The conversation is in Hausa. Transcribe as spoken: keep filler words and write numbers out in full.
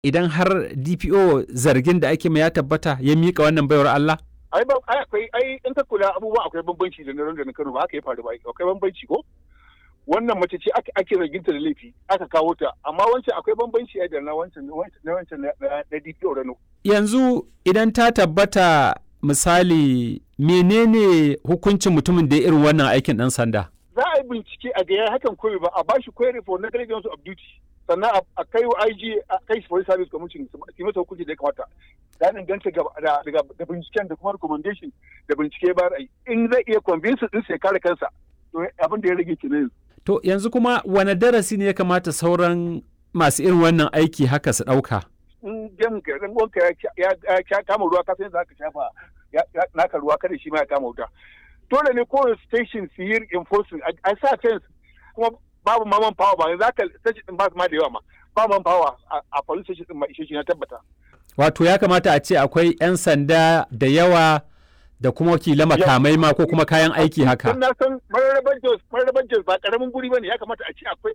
idan har D P O zargin da ake mai ya tabbata ya mika wannan baiwar Allah? Ai ba ai akwai ai in ka kula abubuwa akwai bambanci da na ranganin Kano ba haka ya faru ba akwai bambanci ko wannan mace ce ake zargin ta da laifi aka kawo ta amma wancan akwai bambanci da na wancan na wancan na D P O Rano. Yanzu idan ta tabbata misali menene hukuncin mutumin da ya irin wannan aikin dan sanda? Za a yi bincike a ga ya hakan koyi ba a bashi query for negligence of duty sannan a kai wa I G a kai shi police service commission su masa hukunci da ya kamata. Da danganta da binciken da kuma recommendation da bincike ba ra'ayi in zai iya convince din sai kare kansa to abin da ya rage kenan. To yanzu kuma wani darasi ne ya kamata sauran masu irin wannan aiki haka su ɗauka? In gem ka dan wanka ya kama ruwa ka san za ka shafa naka ruwa kada shi ma ya kama wuta. Dole ne kowane station su yi enforcing a sa fence kuma babu ma man power ba za ka station din ba su ma da yawa ma ba man power a police station din ma ishe shi na tabbata. Wato ya kamata a ce akwai 'yan sanda da yawa da kuma wakila makamai ma ko kuma kayan aiki haka. Na san mararraban Jos ba karamin guri bane ya kamata a ce akwai